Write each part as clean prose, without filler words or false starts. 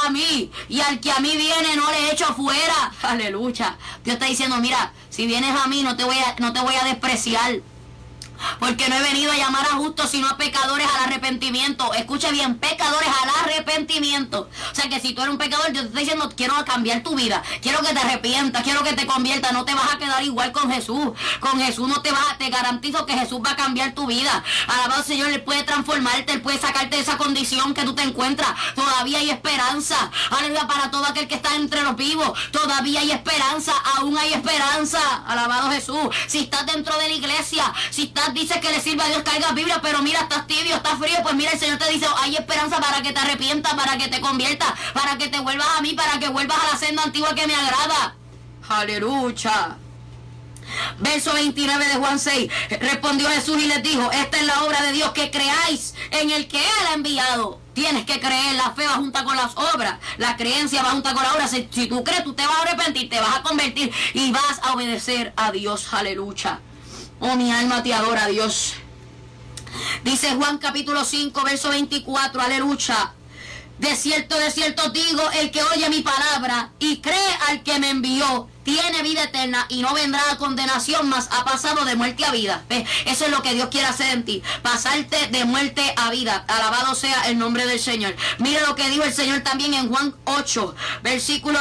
a mí, y al que a mí viene no le echo fuera. Aleluya. Dios está diciendo, mira, si vienes a mí no te voy a despreciar. Porque no he venido a llamar a justos, sino a pecadores al arrepentimiento. Escucha bien, pecadores al arrepentimiento. O sea que si tú eres un pecador, yo te estoy diciendo, quiero cambiar tu vida. Quiero que te arrepientas, quiero que te conviertas. No te vas a quedar igual con Jesús. Con Jesús no te garantizo que Jesús va a cambiar tu vida. Alabado Señor, Él puede transformarte, Él puede sacarte de esa condición que tú te encuentras. Todavía hay esperanza. Aleluya, para todo aquel que está entre los vivos. Todavía hay esperanza, aún hay esperanza. Alabado Jesús. Si estás dentro de la iglesia, si estás dice que le sirve a Dios que haga Biblia, pero mira, estás tibio, estás frío, pues mira, el Señor te dice, hay esperanza para que te arrepientas, para que te conviertas, para que te vuelvas a mí, para que vuelvas a la senda antigua que me agrada. Aleluya. Verso 29 de Juan 6. Respondió Jesús y les dijo, esta es la obra de Dios, que creáis en el que Él ha enviado. Tienes que creer, la fe va junta con las obras, la creencia va junta con la obra. Si tú crees, tú te vas a arrepentir, te vas a convertir y vas a obedecer a Dios. Aleluya. Oh, mi alma te adora a Dios. Dice Juan capítulo 5, verso 24, aleluya. De cierto digo, el que oye mi palabra y cree al que me envió, tiene vida eterna y no vendrá a condenación, mas ha pasado de muerte a vida. ¿Ves? Eso es lo que Dios quiere hacer en ti, pasarte de muerte a vida. Alabado sea el nombre del Señor. Mire lo que dijo el Señor también en Juan 8, versículo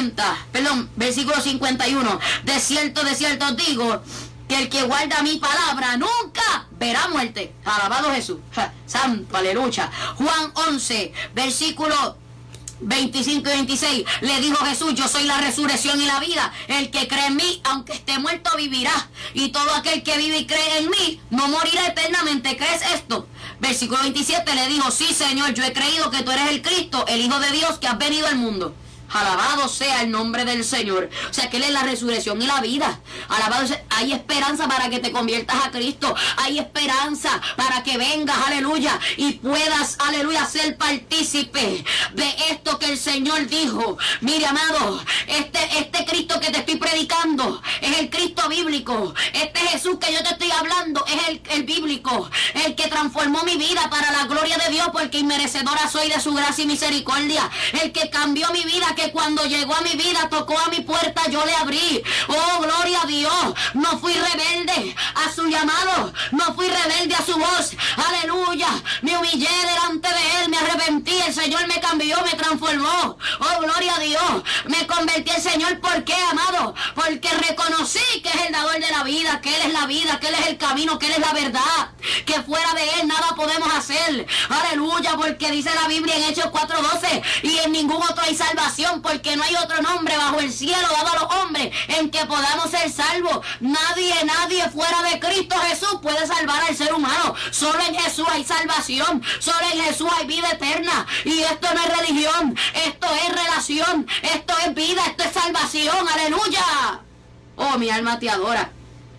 51. De cierto digo, que el que guarda mi palabra nunca verá muerte. Alabado Jesús. Santo, aleluya. Juan 11, versículo 25 y 26. Le dijo Jesús, yo soy la resurrección y la vida. El que cree en mí, aunque esté muerto, vivirá. Y todo aquel que vive y cree en mí, no morirá eternamente. ¿Crees esto? Versículo 27 le dijo, sí, Señor, yo he creído que tú eres el Cristo, el Hijo de Dios, que has venido al mundo. Alabado sea el nombre del Señor. O sea que Él es la resurrección y la vida. Alabado sea. Hay esperanza para que te conviertas a Cristo. Hay esperanza para que vengas, aleluya, y puedas, aleluya, ser partícipe de esto que el Señor dijo. Mire, amado, este Cristo que te estoy predicando es el Cristo bíblico. Este Jesús que yo te estoy hablando es el bíblico, el que transformó mi vida para la gloria de Dios, porque inmerecedora soy de su gracia y misericordia. El que cambió mi vida, que cuando llegó a mi vida, tocó a mi puerta, yo le abrí. Oh, gloria a Dios. No fui rebelde a su llamado, no fui rebelde a su voz. Aleluya. Me humillé delante de Él, me arrepentí, el Señor me cambió, me transformó. Oh, gloria a Dios. Me convertí al Señor. ¿Por qué, amado? Porque reconocí que es el dador de la vida, que Él es la vida, que Él es el camino, que Él es la verdad, que fuera de Él nada podemos hacer. Aleluya, porque dice la Biblia en Hechos 4:12, y en ningún otro hay salvación, porque no hay otro nombre bajo el cielo dado a los hombres en que podamos ser salvos. Nadie fuera de Cristo Jesús puede salvar al ser humano. Solo en Jesús hay salvación, solo en Jesús hay vida eterna. Y esto no es religión, esto es relación, esto es vida, esto es salvación. Aleluya. Oh, mi alma te adora.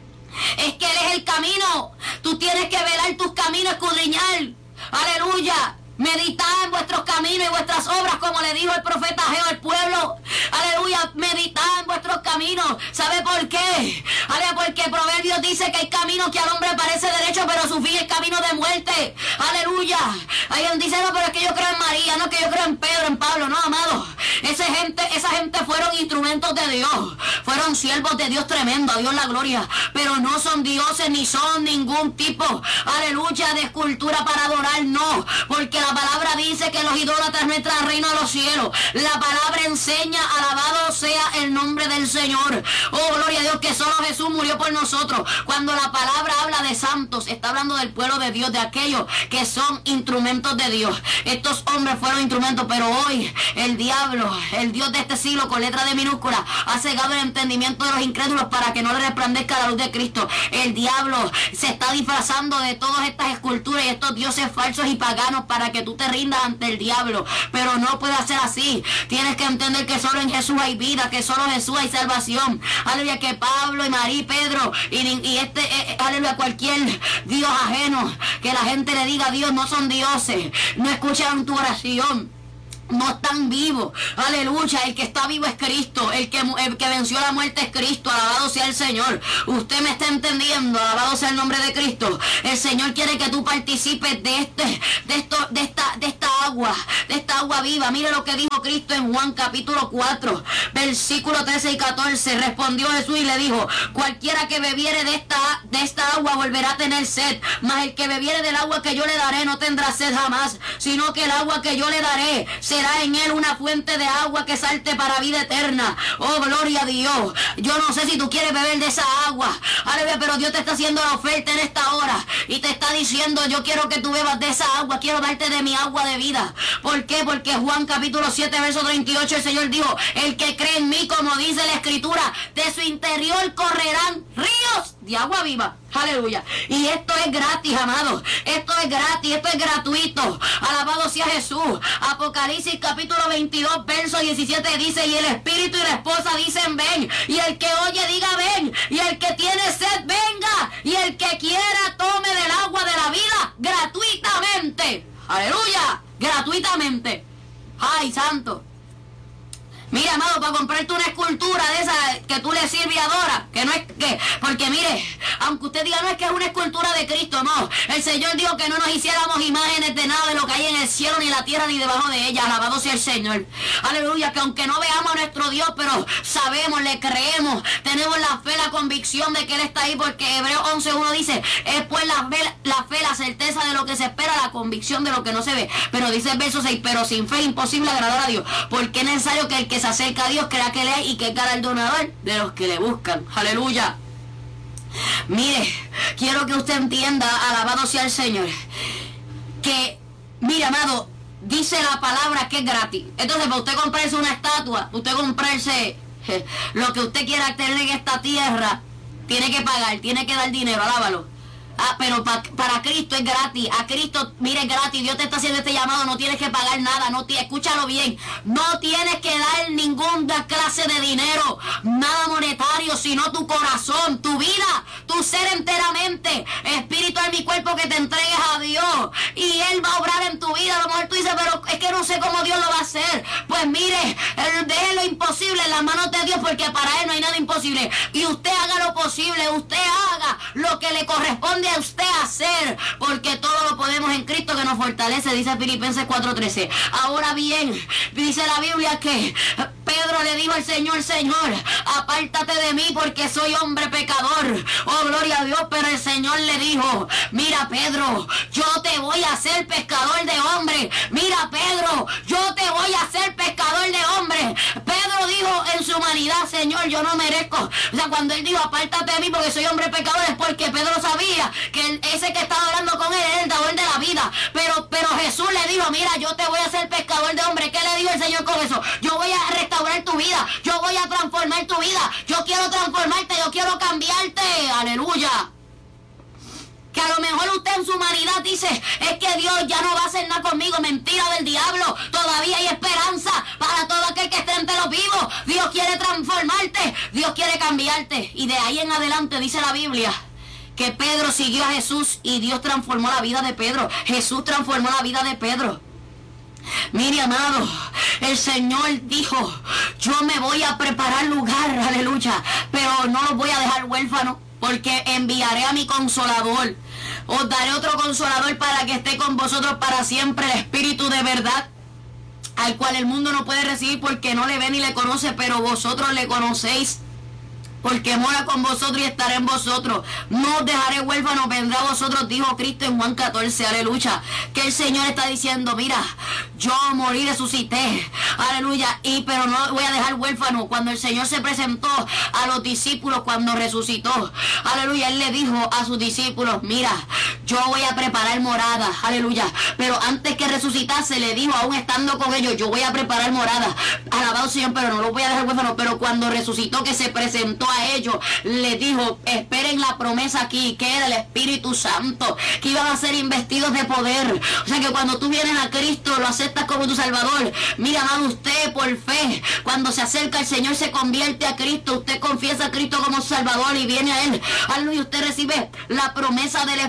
Es que Él es el camino. Tú tienes que velar tus caminos, escudriñar. Aleluya. Meditad en vuestros caminos y vuestras obras, como le dijo el profeta Ageo al pueblo. Aleluya, meditad en vuestros caminos. ¿Sabe por qué? Aleluya, porque Proverbios dice que hay caminos que al hombre parece derecho, pero su fin es camino de muerte. Aleluya. Hay quien dice, no, pero es que yo creo en María, no, que yo creo en Pedro, en Pablo. No, amado. Esa gente fueron instrumentos de Dios. Fueron siervos de Dios tremendo, a Dios la gloria. Pero no son dioses ni son ningún tipo, aleluya, de escultura para adorar, no. Porque la palabra dice que los idólatras no entran al reino de los cielos. La palabra enseña, alabado sea el nombre del Señor. Oh, gloria a Dios, que solo Jesús murió por nosotros. Cuando la palabra habla de santos, está hablando del pueblo de Dios, de aquellos que son instrumentos de Dios. Estos hombres fueron instrumentos, pero hoy el diablo, el Dios de este siglo, con letra de minúscula, ha cegado el entendimiento de los incrédulos para que no le resplandezca la luz de Cristo. El diablo se está disfrazando de todas estas esculturas y estos dioses falsos y paganos para que tú te rindas ante el diablo, pero no puede ser así. Tienes que entender que solo en Jesús hay vida, que solo en Jesús hay salvación. Aleluya, que Pablo y María y Pedro aleluya, cualquier Dios ajeno que la gente le diga a Dios, no son dioses, no escuchan tu oración. no están vivos. Aleluya, el que está vivo es Cristo, el que venció la muerte es Cristo. Alabado sea el Señor. Usted me está entendiendo. Alabado sea el nombre de Cristo. El Señor quiere que tú participes de esta agua viva. Mire lo que dijo Cristo en Juan capítulo 4 versículo 13 y 14. Respondió Jesús y le dijo: cualquiera que bebiere de esta agua volverá a tener sed, mas el que bebiere del agua que yo le daré no tendrá sed jamás, sino que el agua que yo le daré será en él una fuente de agua que salte para vida eterna. Oh, gloria a Dios. Yo no sé si tú quieres beber de esa agua, aleluya, pero Dios te está haciendo la oferta en esta hora y te está diciendo: yo quiero que tú bebas de esa agua, quiero darte de mi agua de vida. ¿Por qué? Porque Juan capítulo 7 verso 38 el Señor dijo: el que cree en mí, como dice la Escritura, de su interior correrán ríos de agua viva. Aleluya. Y esto es gratis, amados. Esto es gratis, esto es gratuito. Alabado sea Jesús. Apocalipsis capítulo 22 verso 17 dice: y el espíritu y la esposa dicen: ven. Y el que oye diga: ven. Y el que tiene sed venga. Y el que quiera tome del agua de la vida gratuitamente. Aleluya. Gratuitamente. Ay, santo. Mira, amado, para comprarte una escultura de esa que tú le sirves y adoras, que no es que, porque mire, aunque usted diga: no, es que es una escultura de Cristo, no. El Señor dijo que no nos hiciéramos imágenes de nada de lo que hay en el cielo, ni en la tierra, ni debajo de ella. Alabado sea el Señor. Aleluya, que aunque no veamos a nuestro Dios, pero sabemos, le creemos, tenemos la fe, la convicción de que Él está ahí, porque Hebreos 11:1 dice: es pues la fe, la certeza de lo que se espera, la convicción de lo que no se ve. Pero dice el verso 6: pero sin fe es imposible agradar a Dios, porque es necesario que el que se acerca a Dios crea que Él es y que es galardonador de los que le buscan. Aleluya. Mire, quiero que usted entienda, alabado sea el Señor, que, mire, amado, dice la palabra que es gratis. Entonces, para usted comprarse una estatua, usted comprarse lo que usted quiera tener en esta tierra, tiene que pagar, tiene que dar dinero, alábalo. Pero para Cristo es gratis. A Cristo, mire, es gratis. Dios te está haciendo este llamado. No tienes que pagar nada. Escúchalo bien. No tienes que dar ninguna clase de dinero, nada monetario, sino tu corazón, tu vida, tu ser enteramente. Espíritu, alma y cuerpo, que te entregues a Dios. Y Él va a obrar en tu vida. A lo mejor tú dices: pero es que no sé cómo Dios lo va a hacer. Pues mire, deje lo imposible en las manos de Dios, porque para Él no hay nada imposible. Y usted haga lo posible. Usted haga lo que le corresponde a usted hacer, porque todo lo podemos en Cristo que nos fortalece, dice Filipenses 4:13. Ahora bien, dice la Biblia que Pedro le dijo al Señor: Señor, apártate de mí, porque soy hombre pecador. Oh, gloria a Dios. Pero el Señor le dijo: mira, Pedro, yo te voy a hacer pescador de hombres. Mira, Pedro, yo te voy a hacer pescador de hombres. Pedro dijo en su humanidad: Señor, yo no merezco. O sea, cuando él dijo: apártate de mí porque soy hombre pecador, es porque Pedro sabía que ese que estaba hablando con él era el dador de la vida. Pero Jesús le dijo: mira, yo te voy a hacer pescador de hombres. ¿Qué le dijo el Señor con eso? Yo voy a restaurar tu vida, yo voy a transformar tu vida, yo quiero transformarte, yo quiero cambiarte. Aleluya. Que a lo mejor usted en su humanidad dice: es que Dios ya no va a hacer nada conmigo. Mentira del diablo. Todavía hay esperanza para todo aquel que esté entre los vivos. Dios quiere transformarte, Dios quiere cambiarte. Y de ahí en adelante dice la Biblia que Pedro siguió a Jesús y Dios transformó la vida de Pedro. Jesús transformó la vida de Pedro. Mire, amado, el Señor dijo: yo me voy a preparar lugar, aleluya, pero no los voy a dejar huérfanos, porque enviaré a mi consolador. Os daré otro consolador para que esté con vosotros para siempre, el Espíritu de verdad, al cual el mundo no puede recibir porque no le ve ni le conoce, pero vosotros le conocéis, porque mora con vosotros y estaré en vosotros. No os dejaré huérfanos, vendrá a vosotros, dijo Cristo en Juan 14, aleluya. Que el Señor está diciendo: mira, yo morí, resucité, aleluya, pero no voy a dejar huérfanos. Cuando el Señor se presentó a los discípulos, cuando resucitó, aleluya, Él le dijo a sus discípulos: mira, yo voy a preparar morada, aleluya. Pero antes que resucitase, le dijo, aún estando con ellos: yo voy a preparar morada, alabado Señor, pero no los voy a dejar huérfanos. Pero cuando resucitó, que se presentó a ellos, les dijo: esperen la promesa aquí, que era el Espíritu Santo, que iban a ser investidos de poder. O sea que cuando tú vienes a Cristo, lo aceptas como tu Salvador. Mira, amado, usted por fe, cuando se acerca al Señor, se convierte a Cristo. Usted confiesa a Cristo como Salvador y viene a Él. Aleluya, usted recibe la promesa del Espíritu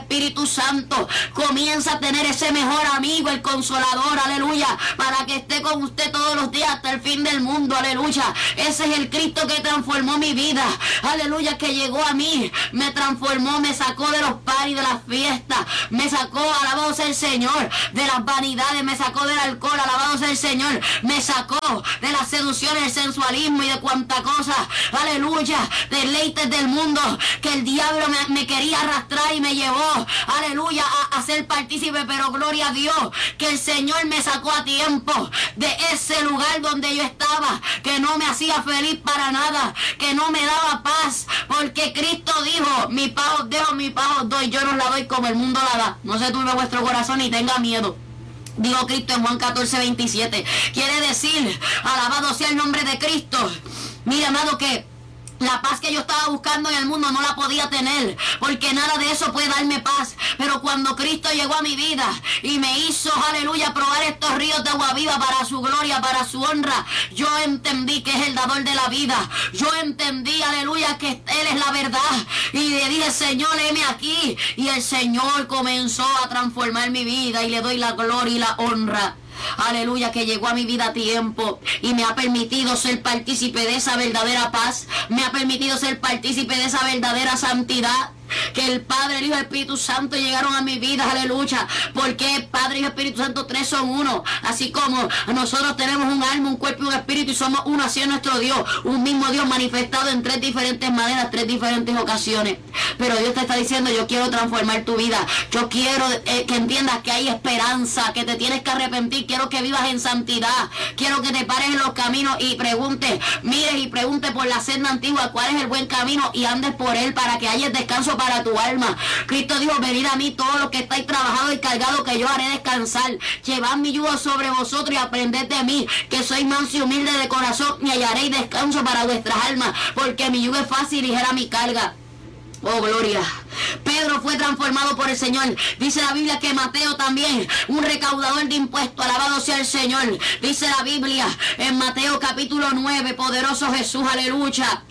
Santo. Comienza a tener ese mejor amigo, el Consolador, aleluya, para que esté con usted todos los días hasta el fin del mundo, aleluya. Ese es el Cristo que transformó mi vida, aleluya, que llegó a mí, me transformó, me sacó de los paris, de las fiestas, me sacó, alabado sea el Señor, de las vanidades, me sacó del alcohol, alabado sea el Señor, me sacó de las seducciones, el sensualismo y de cuanta cosa, aleluya, deleites del mundo que el diablo me quería arrastrar y me llevó, aleluya, a ser partícipe, pero gloria a Dios, que el Señor me sacó a tiempo de ese lugar donde yo estaba, que no me hacía feliz para nada, que no me daba paz, porque Cristo dijo, mi paz os dejo, mi paz os doy, yo no la doy como el mundo la da, no se turbe vuestro corazón y tenga miedo. Dijo Cristo en Juan 14:27. Quiere decir, alabado sea el nombre de Cristo. Mira, amado, que la paz que yo estaba buscando en el mundo no la podía tener, porque nada de eso puede darme paz. Pero cuando Cristo llegó a mi vida y me hizo, aleluya, probar estos ríos de agua viva para su gloria, para su honra, yo entendí que es el dador de la vida. Yo entendí, aleluya, que Él es la verdad. Y le dije, Señor, heme aquí. Y el Señor comenzó a transformar mi vida y le doy la gloria y la honra. Aleluya, que llegó a mi vida a tiempo y me ha permitido ser partícipe de esa verdadera paz, me ha permitido ser partícipe de esa verdadera santidad, que el Padre, el Hijo y el Espíritu Santo llegaron a mi vida, aleluya, porque Padre, Hijo y Espíritu Santo, tres son uno, así como nosotros tenemos un alma, un cuerpo y un espíritu y somos uno, así es nuestro Dios, un mismo Dios manifestado en tres diferentes maneras, tres diferentes ocasiones. Pero Dios te está diciendo, yo quiero transformar tu vida, yo quiero que entiendas que hay esperanza, que te tienes que arrepentir, quiero que vivas en santidad, quiero que te pares en los caminos y preguntes, mires y pregunte por la senda antigua cuál es el buen camino y andes por él para que haya descanso para tu alma. Cristo dijo, venid a mí todos los que estáis trabajados y cargados, que yo haré descansar. Llevad mi yugo sobre vosotros y aprended de mí, que soy manso y humilde de corazón, y hallaréis descanso para vuestras almas, porque mi yugo es fácil y ligera mi carga. Oh, gloria. Pedro fue transformado por el Señor. Dice la Biblia que Mateo también, un recaudador de impuestos, alabado sea el Señor. Dice la Biblia en Mateo capítulo 9, poderoso Jesús, aleluya.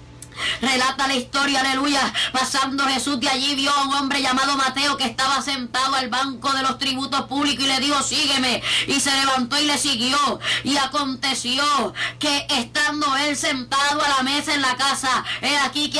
Relata la historia, aleluya. Pasando Jesús de allí, vio a un hombre llamado Mateo que estaba sentado al banco de los tributos públicos y le dijo, sígueme. Y se levantó y le siguió. Y aconteció que estando él sentado a la mesa en la casa, he aquí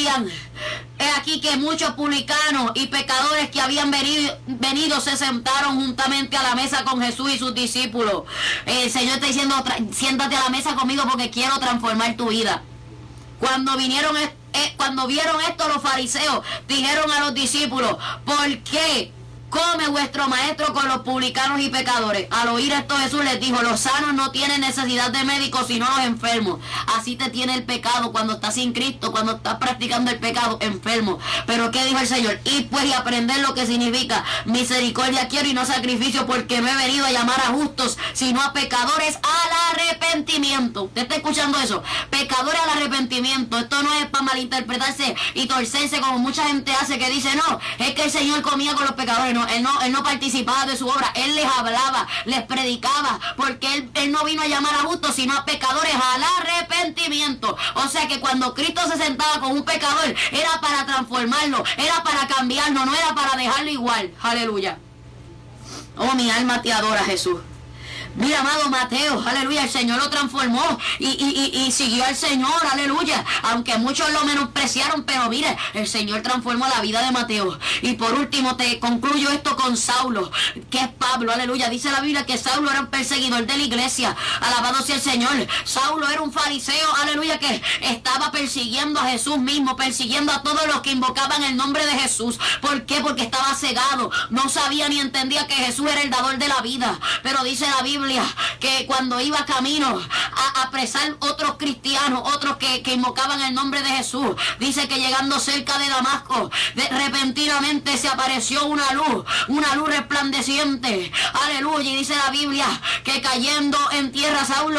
que muchos publicanos y pecadores que habían venido se sentaron juntamente a la mesa con Jesús y sus discípulos. El Señor está diciendo, siéntate a la mesa conmigo porque quiero transformar tu vida. Cuando vieron esto los fariseos, dijeron a los discípulos, ¿por qué come vuestro maestro con los publicanos y pecadores? Al oír esto Jesús les dijo, los sanos no tienen necesidad de médicos sino los enfermos. Así te tiene el pecado cuando estás sin Cristo, cuando estás practicando el pecado, enfermo. Pero ¿qué dijo el Señor? Id pues y aprender lo que significa misericordia quiero y no sacrificio, porque no he venido a llamar a justos sino a pecadores al arrepentimiento. ¿Usted está escuchando eso? Pecadores al arrepentimiento. Esto no es para malinterpretarse y torcerse como mucha gente hace, que dice, no, es que el Señor comía con los pecadores. No, él no participaba de su obra, él les hablaba, les predicaba, porque él no vino a llamar a justos sino a pecadores al arrepentimiento. O sea que cuando Cristo se sentaba con un pecador era para transformarlo, era para cambiarlo, no era para dejarlo igual. Aleluya. Oh, mi alma te adora, Jesús. Mira, amado Mateo, aleluya, el Señor lo transformó y siguió al Señor, aleluya, aunque muchos lo menospreciaron, pero mire, el Señor transformó la vida de Mateo. Y por último te concluyo esto con Saulo, que es Pablo, aleluya. Dice la Biblia que Saulo era un perseguidor de la iglesia, alabado sea el Señor. Saulo era un fariseo, aleluya, que estaba persiguiendo a Jesús mismo, persiguiendo a todos los que invocaban el nombre de Jesús. ¿Por qué? Porque estaba cegado, no sabía ni entendía que Jesús era el dador de la vida. Pero dice la Biblia que cuando iba camino a apresar otros cristianos, otros que invocaban el nombre de Jesús, dice que llegando cerca de Damasco, repentinamente se apareció una luz resplandeciente, aleluya, y dice la Biblia que cayendo en tierra Saulo,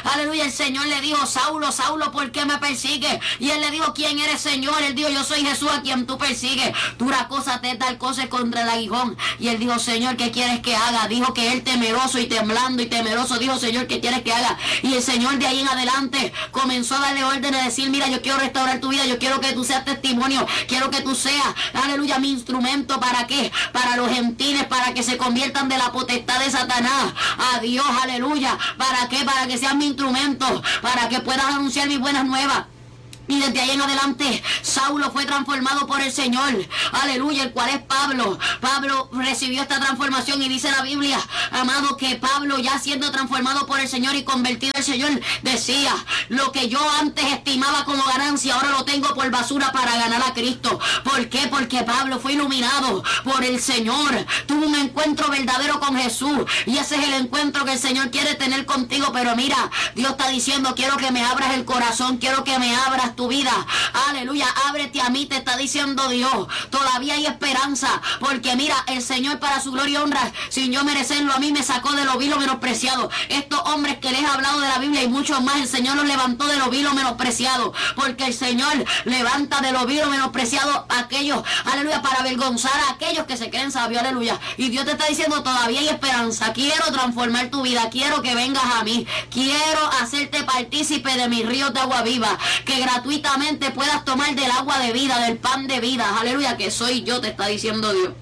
aleluya, el Señor le dijo: Saulo, Saulo, ¿por qué me persigues? Y él le dijo: ¿quién eres, Señor? Él dijo: yo soy Jesús a quien tú persigues. Dura cosa te tal cosa contra el aguijón. Y él dijo: Señor, ¿qué quieres que haga? Dijo que él, temeroso y temblando y temeroso, dijo: Señor, ¿qué quieres que haga? Y el Señor de ahí en adelante comenzó a darle órdenes, a decir: mira, yo quiero restaurar tu vida, yo quiero que tú seas testimonio, quiero que tú seas, aleluya, mi instrumento. ¿Para qué? Para los gentiles, para que se conviertan de la potestad de Satanás a Dios, aleluya. ¿Para qué? Para que sean mi instrumento, para que puedas anunciar mis buenas nuevas. Y desde ahí en adelante, Saulo fue transformado por el Señor, aleluya, el cual es Pablo. Pablo recibió esta transformación y dice la Biblia, amado, que Pablo, ya siendo transformado por el Señor y convertido al Señor, decía: lo que yo antes estimaba como ganancia, ahora lo tengo por basura para ganar a Cristo. ¿Por qué? Porque Pablo fue iluminado por el Señor, tuvo un encuentro verdadero con Jesús, y ese es el encuentro que el Señor quiere tener contigo. Pero mira, Dios está diciendo: quiero que me abras el corazón, quiero que me abras tu vida, aleluya, ábrete a mí, te está diciendo Dios. Todavía hay esperanza, porque mira, el Señor, para su gloria y honra, sin yo merecerlo, a mí me sacó de lo vil o menospreciado. Estos hombres que les he hablado de la Biblia y muchos más, el Señor los levantó de lo vil o menospreciado, porque el Señor levanta de lo vil o menospreciado a aquellos, aleluya, para avergonzar a aquellos que se creen sabios, aleluya. Y Dios te está diciendo: todavía hay esperanza, quiero transformar tu vida, quiero que vengas a mí, quiero hacerte partícipe de mis ríos de agua viva, que gratuitamente puedas tomar del agua de vida, del pan de vida, aleluya, que soy yo, te está diciendo Dios.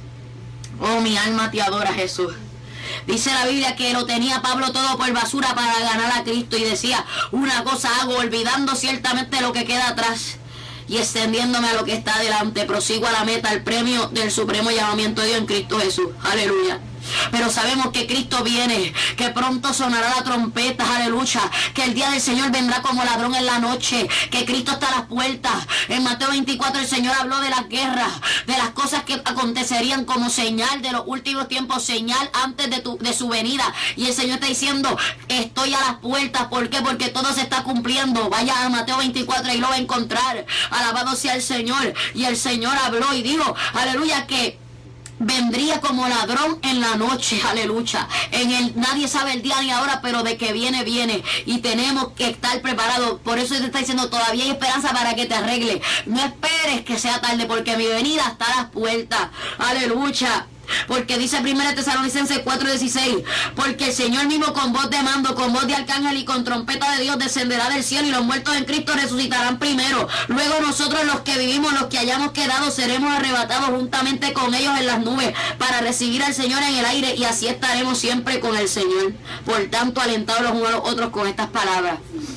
Oh, mi alma te adora, Jesús. Dice la Biblia que lo tenía Pablo todo por basura para ganar a Cristo, y decía: una cosa hago, olvidando ciertamente lo que queda atrás y extendiéndome a lo que está adelante, prosigo a la meta, al premio del supremo llamamiento de Dios en Cristo Jesús, aleluya. Pero sabemos que Cristo viene, que pronto sonará la trompeta, aleluya, que el día del Señor vendrá como ladrón en la noche, que Cristo está a las puertas. En Mateo 24 el Señor habló de las guerras, de las cosas que acontecerían como señal de los últimos tiempos, señal antes de su venida. Y el Señor está diciendo: estoy a las puertas. ¿Por qué? Porque todo se está cumpliendo. Vaya a Mateo 24 y lo va a encontrar. Alabado sea el Señor. Y el Señor habló y dijo, aleluya, que vendría como ladrón en la noche, aleluya. Nadie sabe el día ni ahora, pero de que viene, viene. Y tenemos que estar preparados. Por eso te está diciendo: todavía hay esperanza para que te arregle. No esperes que sea tarde, porque mi venida está a las puertas, aleluya. Porque dice 1 Tesalonicenses 4:16: porque el Señor mismo, con voz de mando, con voz de arcángel y con trompeta de Dios, descenderá del cielo, y los muertos en Cristo resucitarán primero. Luego nosotros, los que vivimos, los que hayamos quedado, seremos arrebatados juntamente con ellos en las nubes, para recibir al Señor en el aire, y así estaremos siempre con el Señor. Por tanto, alentados los unos a los otros con estas palabras.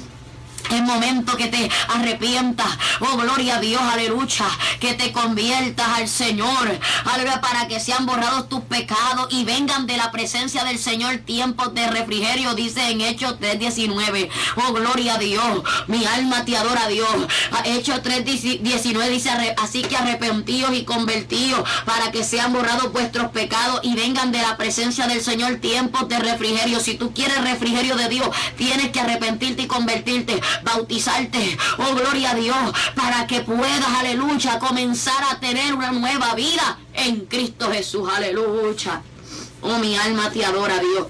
Es momento que te arrepientas, oh gloria a Dios, aleluya, que te conviertas al Señor, aleluya, para que sean borrados tus pecados y vengan de la presencia del Señor tiempos de refrigerio, dice en Hechos 3:19, oh gloria a Dios, mi alma te adora a Dios. Hechos 3:19 dice: así que arrepentíos y convertíos, para que sean borrados vuestros pecados y vengan de la presencia del Señor tiempos de refrigerio. Si tú quieres refrigerio de Dios, tienes que arrepentirte y convertirte, bautizarte, oh gloria a Dios, para que puedas, aleluya, comenzar a tener una nueva vida en Cristo Jesús, aleluya. Oh, mi alma te adora, Dios.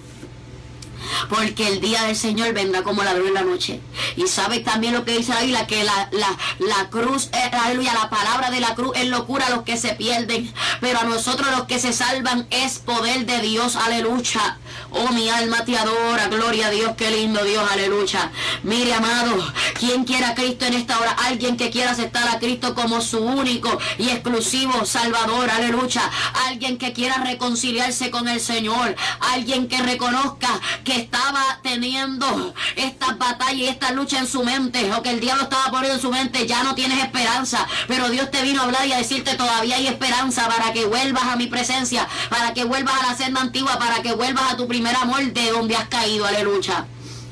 Porque el día del Señor vendrá como ladrón en la noche. Y sabes también lo que dice la Biblia, que la cruz, aleluya, la palabra de la cruz es locura a los que se pierden, pero a nosotros los que se salvan es poder de Dios, aleluya. Oh, mi alma te adora, gloria a Dios, qué lindo Dios, aleluya. Mire, amado, ¿quién quiera a Cristo en esta hora? Alguien que quiera aceptar a Cristo como su único y exclusivo Salvador, aleluya. Alguien que quiera reconciliarse con el Señor, alguien que reconozca que estaba teniendo estas batallas y esta lucha en su mente, o que el diablo estaba poniendo en su mente: ya no tienes esperanza, pero Dios te vino a hablar y a decirte: todavía hay esperanza, para que vuelvas a mi presencia, para que vuelvas a la senda antigua, para que vuelvas a tu primer amor de donde has caído, aleluya.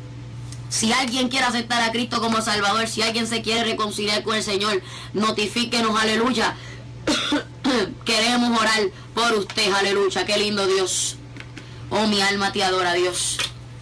Si alguien quiere aceptar a Cristo como Salvador, si alguien se quiere reconciliar con el Señor, notifíquenos, aleluya. Queremos orar por usted, aleluya, qué lindo Dios. Oh, mi alma te adora, Dios.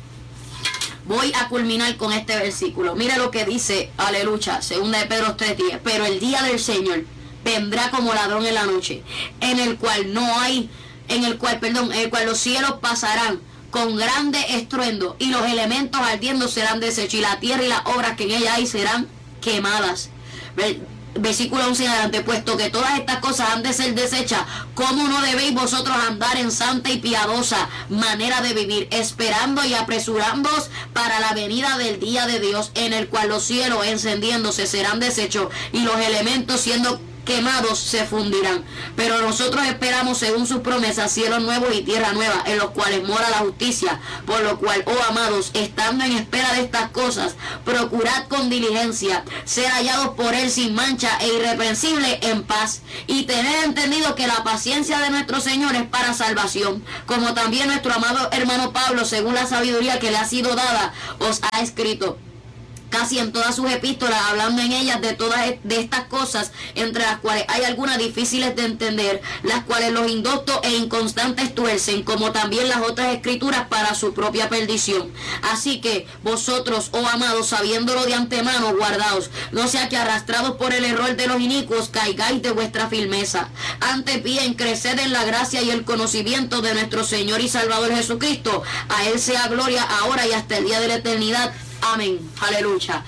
Voy a culminar con este versículo. Mira lo que dice, aleluya, 2 de Pedro 3:10. Pero el día del Señor vendrá como ladrón en la noche, en el cual los cielos pasarán con grande estruendo, y los elementos ardiendo serán deshechos, y la tierra y las obras que en ella hay serán quemadas. Versículo 11 en adelante, puesto que todas estas cosas han de ser desechas, ¿cómo no debéis vosotros andar en santa y piadosa manera de vivir, esperando y apresurándoos para la venida del día de Dios, en el cual los cielos encendiéndose serán deshechos, y los elementos siendo quemados se fundirán? Pero nosotros esperamos según sus promesas cielos nuevos y tierra nueva, en los cuales mora la justicia. Por lo cual, oh amados, estando en espera de estas cosas, procurad con diligencia ser hallados por él sin mancha e irreprensible en paz, y tener entendido que la paciencia de nuestro Señor es para salvación, como también nuestro amado hermano Pablo, según la sabiduría que le ha sido dada, os ha escrito casi en todas sus epístolas, hablando en ellas de todas de estas cosas, entre las cuales hay algunas difíciles de entender, las cuales los indoctos e inconstantes tuercen, como también las otras escrituras para su propia perdición. Así que vosotros, oh amados, sabiéndolo de antemano, guardaos, no sea que arrastrados por el error de los inicuos caigáis de vuestra firmeza. Antes bien, creced en la gracia y el conocimiento de nuestro Señor y Salvador Jesucristo. A él sea gloria ahora y hasta el día de la eternidad. Amén. Aleluya.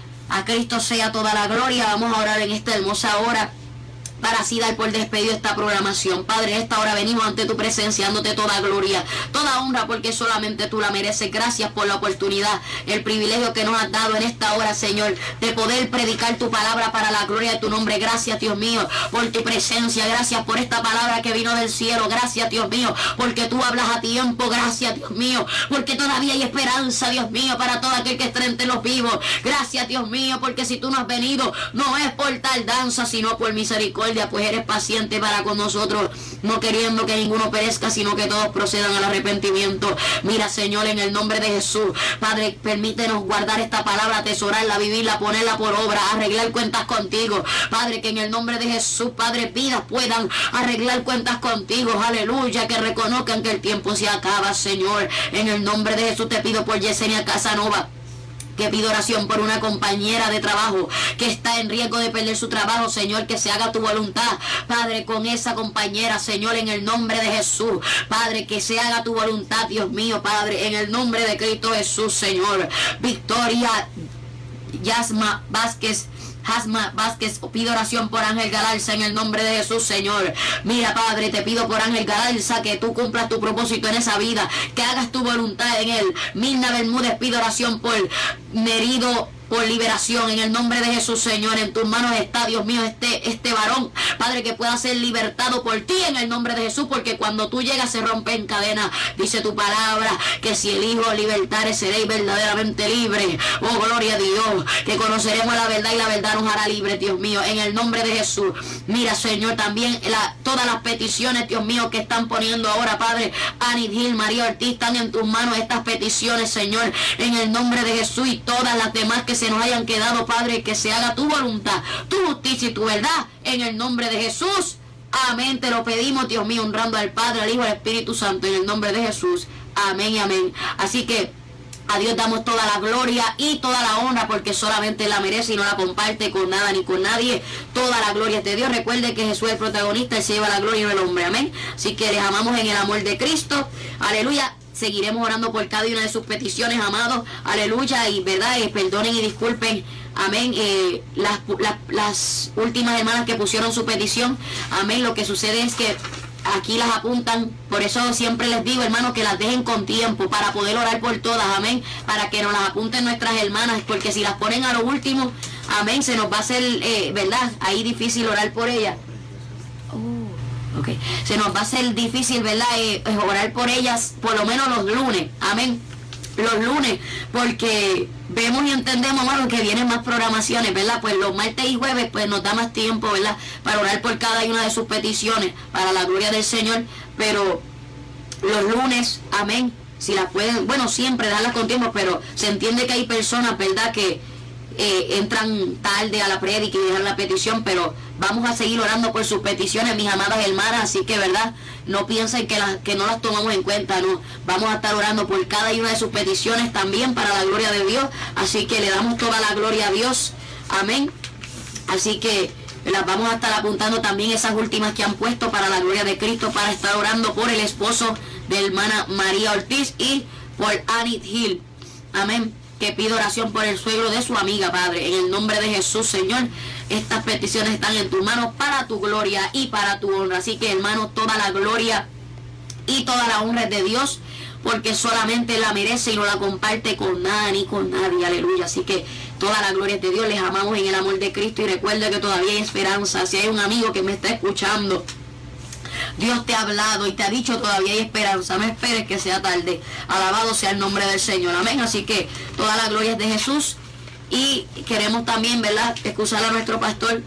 A Cristo sea toda la gloria. Vamos a orar en esta hermosa hora para así dar por despedido esta programación. Padre, en esta hora venimos ante tu presencia, dándote toda gloria, toda honra, porque solamente tú la mereces. Gracias por la oportunidad, el privilegio que nos has dado en esta hora, Señor, de poder predicar tu palabra para la gloria de tu nombre. Gracias, Dios mío, por tu presencia. Gracias por esta palabra que vino del cielo. Gracias, Dios mío, porque tú hablas a tiempo. Gracias, Dios mío, porque todavía hay esperanza, Dios mío, para todo aquel que esté entre los vivos. Gracias, Dios mío, porque si tú no has venido, no es por tardanza, sino por misericordia, pues eres paciente para con nosotros, no queriendo que ninguno perezca, sino que todos procedan al arrepentimiento. Mira, Señor, en el nombre de Jesús, Padre, permítenos guardar esta palabra, atesorarla, vivirla, ponerla por obra, arreglar cuentas contigo. Padre, que en el nombre de Jesús, Padre, vidas puedan arreglar cuentas contigo. Aleluya, que reconozcan que el tiempo se acaba, Señor. En el nombre de Jesús te pido por Yesenia Casanova, que pido oración por una compañera de trabajo que está en riesgo de perder su trabajo, Señor, que se haga tu voluntad, Padre, con esa compañera, Señor, en el nombre de Jesús, Padre, que se haga tu voluntad, Dios mío, Padre, en el nombre de Cristo Jesús, Señor. Victoria Yasma Vázquez, pido oración por Ángel Galarza en el nombre de Jesús, Señor. Mira, Padre, te pido por Ángel Galarza que tú cumplas tu propósito en esa vida, que hagas tu voluntad en él. Mirna Bermúdez, pido oración por Merido, por liberación en el nombre de Jesús, Señor. En tus manos está, Dios mío, este varón, Padre, que pueda ser libertado por ti en el nombre de Jesús, porque cuando tú llegas se rompen cadenas. Dice tu palabra que si el Hijo libertare seréis verdaderamente libres. Oh, gloria a Dios, que conoceremos la verdad y la verdad nos hará libres, Dios mío, en el nombre de Jesús. Mira, Señor, también todas las peticiones, Dios mío, que están poniendo ahora, Padre, Anit Gil, María Ortiz, están en tus manos estas peticiones, Señor, en el nombre de Jesús, y todas las demás que se nos hayan quedado, Padre, que se haga tu voluntad, tu justicia y tu verdad, en el nombre de Jesús. Amén, te lo pedimos, Dios mío, honrando al Padre, al Hijo y al Espíritu Santo, en el nombre de Jesús. Amén y amén. Así que a Dios damos toda la gloria y toda la honra, porque solamente la merece y no la comparte con nada ni con nadie. Toda la gloria es de Dios. Recuerde que Jesús es el protagonista, Él se lleva la gloria y no el hombre. Amén. Así que les amamos en el amor de Cristo. Aleluya. Seguiremos orando por cada una de sus peticiones, amados. Aleluya. Y verdad, perdonen y disculpen. Amén. Las últimas hermanas que pusieron su petición. Amén. Lo que sucede es que aquí las apuntan, por eso siempre les digo, hermanos, que las dejen con tiempo para poder orar por todas, amén, para que nos las apunten nuestras hermanas, porque si las ponen a lo último, amén, se nos va a hacer, verdad, ahí difícil orar por ellas. Okay. Se nos va a hacer difícil, verdad, orar por ellas, por lo menos los lunes, amén, los lunes, porque vemos y entendemos, hermano, que vienen más programaciones, ¿verdad? Pues los martes y jueves, pues nos da más tiempo, ¿verdad? Para orar por cada una de sus peticiones, para la gloria del Señor. Pero los lunes, amén, si las pueden, bueno, siempre darlas con tiempo, pero se entiende que hay personas, ¿verdad?, que entran tarde a la prédica y dejan la petición, pero vamos a seguir orando por sus peticiones, mis amadas hermanas, así que, ¿verdad?, no piensen que no las tomamos en cuenta, no, vamos a estar orando por cada una de sus peticiones también para la gloria de Dios, así que le damos toda la gloria a Dios, amén. Así que las vamos a estar apuntando también esas últimas que han puesto para la gloria de Cristo, para estar orando por el esposo de hermana María Ortiz y por Anit Hill. Amén. Que pido oración por el suegro de su amiga, Padre. En el nombre de Jesús, Señor, estas peticiones están en tus manos para tu gloria y para tu honra. Así que, hermanos, toda la gloria y toda la honra es de Dios, porque solamente la merece y no la comparte con nada ni con nadie. Aleluya. Así que toda la gloria es de Dios. Les amamos en el amor de Cristo y recuerde que todavía hay esperanza. Si hay un amigo que me está escuchando, Dios te ha hablado y te ha dicho todavía hay esperanza. No esperes que sea tarde. Alabado sea el nombre del Señor. Amén. Así que toda la gloria es de Jesús. Y queremos también, ¿verdad?, excusar a nuestro pastor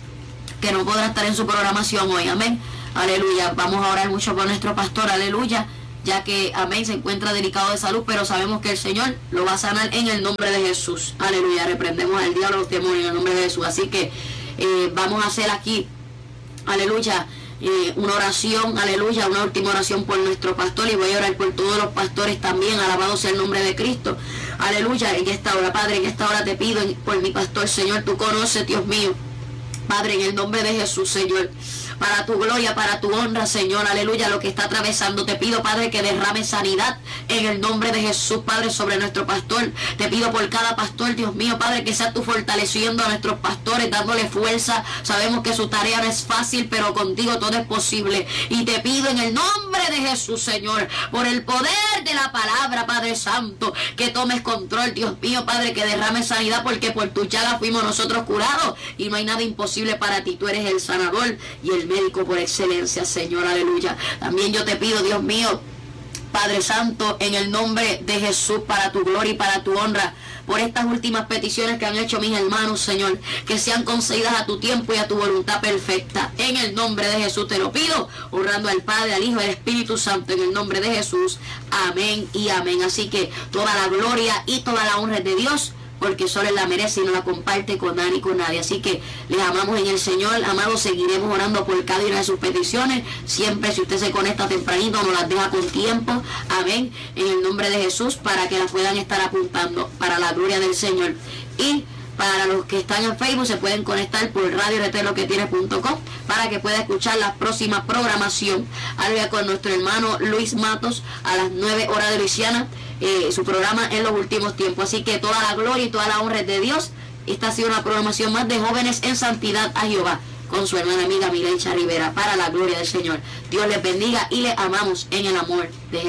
que no podrá estar en su programación hoy. Amén. Aleluya. Vamos a orar mucho por nuestro pastor. Aleluya. Ya que, amén, se encuentra delicado de salud, pero sabemos que el Señor lo va a sanar en el nombre de Jesús. Aleluya. Reprendemos al diablo, los demonios en el nombre de Jesús. Así que vamos a hacer aquí, aleluya, una oración, aleluya, una última oración por nuestro pastor, y voy a orar por todos los pastores también. Alabado sea el nombre de Cristo. Aleluya. En esta hora, Padre, en esta hora te pido por mi pastor, Señor, tú conoces, Dios mío, Padre, en el nombre de Jesús, Señor, para tu gloria, para tu honra, Señor, aleluya, lo que está atravesando, te pido, Padre, que derrame sanidad en el nombre de Jesús, Padre, sobre nuestro pastor. Te pido por cada pastor, Dios mío, Padre, que seas tú fortaleciendo a nuestros pastores, dándole fuerza. Sabemos que su tarea no es fácil, pero contigo todo es posible. Y te pido en el nombre de Jesús, Señor, por el poder de la palabra, Padre Santo, que tomes control, Dios mío, Padre, que derrame sanidad, porque por tu llaga fuimos nosotros curados y no hay nada imposible para ti. Tú eres el sanador y el médico por excelencia, Señor, aleluya. También yo te pido, Dios mío, Padre Santo, en el nombre de Jesús, para tu gloria y para tu honra, por estas últimas peticiones que han hecho mis hermanos, Señor, que sean concedidas a tu tiempo y a tu voluntad perfecta. En el nombre de Jesús te lo pido, honrando al Padre, al Hijo y al Espíritu Santo, en el nombre de Jesús. Amén y amén. Así que toda la gloria y toda la honra es de Dios, porque solo Él la merece y no la comparte con nadie ni con nadie. Así que les amamos en el Señor. Amados, seguiremos orando por cada una de sus peticiones. Siempre, si usted se conecta tempranito, nos las deja con tiempo. Amén. En el nombre de Jesús, para que las puedan estar apuntando para la gloria del Señor. Y para los que están en Facebook, se pueden conectar por radiortloquetiene.com para que pueda escuchar la próxima programación. Ahora con nuestro hermano Luis Matos a las 9 horas de Luisiana, su programa en los últimos tiempos. Así que toda la gloria y toda la honra es de Dios. Esta ha sido una programación más de Jóvenes en Santidad a Jehová, con su hermana amiga Milencha Rivera, para la gloria del Señor. Dios les bendiga y les amamos en el amor de Jesús.